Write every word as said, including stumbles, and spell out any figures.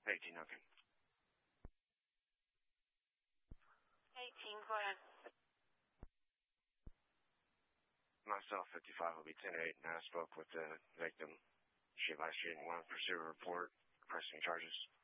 eighteen, okay. eighteen, go ahead. Myself, fifty-five, will be ten eight, and I spoke with the victim. She advised she didn't want to pursue a report, pressing charges.